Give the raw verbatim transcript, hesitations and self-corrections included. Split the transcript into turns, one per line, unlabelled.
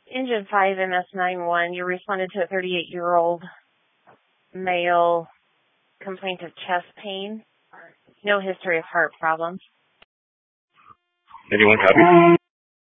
Engine five M S nine one, you responded to a thirty-eight-year-old male complaint of chest pain. No history of heart problems.
Anyone copy?